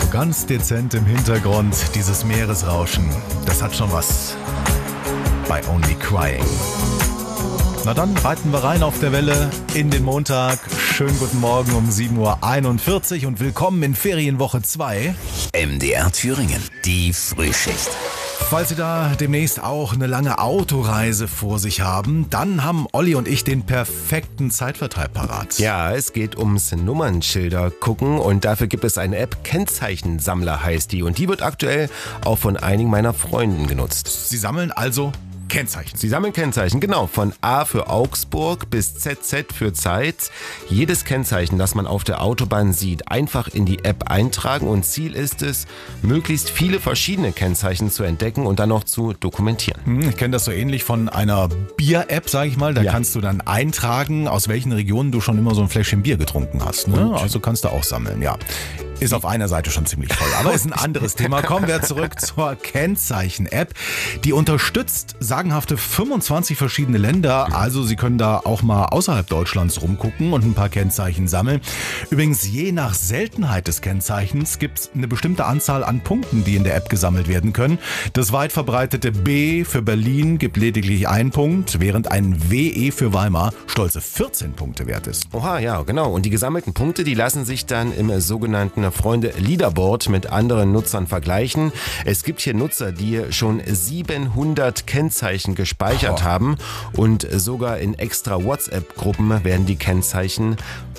Ganz dezent im Hintergrund dieses Meeresrauschen. Das hat schon was bei Only Crying. Na dann reiten wir rein auf der Welle in den Montag. Schönen guten Morgen um 7.41 Uhr und willkommen in Ferienwoche 2. MDR Thüringen, die Frühschicht. Falls Sie da demnächst auch eine lange Autoreise vor sich haben, dann haben Olli und ich den perfekten Zeitvertreib parat. Ja, es geht ums Nummernschilder gucken und dafür gibt es eine App, Kennzeichensammler heißt die, und die wird aktuell auch von einigen meiner Freunden genutzt. Sie sammeln also Kennzeichen. Sie sammeln Kennzeichen, genau, von A für Augsburg bis ZZ für Zeit. Jedes Kennzeichen, das man auf der Autobahn sieht, einfach in die App eintragen, und Ziel ist es, möglichst viele verschiedene Kennzeichen zu entdecken und dann noch zu dokumentieren. Ich kenne das so ähnlich von einer Bier-App, sage ich mal. Da kannst du dann eintragen, aus welchen Regionen du schon immer so ein Fläschchen Bier getrunken hast. Ne? Also kannst du auch sammeln, ja. Ist auf einer Seite schon ziemlich voll, aber ist ein anderes Thema. Kommen wir zurück zur Kennzeichen-App. Die unterstützt sagenhafte 25 verschiedene Länder. Also Sie können da auch mal außerhalb Deutschlands rumgucken und ein paar Kennzeichen sammeln. Übrigens, je nach Seltenheit des Kennzeichens gibt es eine bestimmte Anzahl an Punkten, die in der App gesammelt werden können. Das weit verbreitete B für Berlin gibt lediglich 1 Punkt, während ein WE für Weimar stolze 14 Punkte wert ist. Oha, ja, genau. Und die gesammelten Punkte, die lassen sich dann im sogenannten Freunde-Leaderboard mit anderen Nutzern vergleichen. Es gibt hier Nutzer, die schon 700 Kennzeichen gespeichert haben, und sogar in extra WhatsApp-Gruppen werden die Kennzeichen